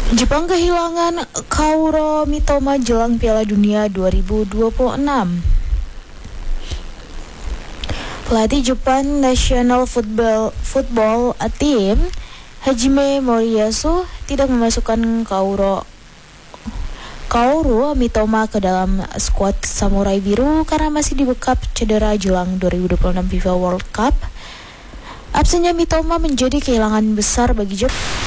Jepang kehilangan Kaoru Mitoma jelang Piala Dunia 2026. Pelatih Jepang National Football Team Hajime Moriyasu tidak memasukkan Kaoru Mitoma ke dalam skuad Samurai Biru karena masih dibekap cedera jelang 2026 FIFA World Cup. Absennya Mitoma menjadi kehilangan besar bagi Jepang.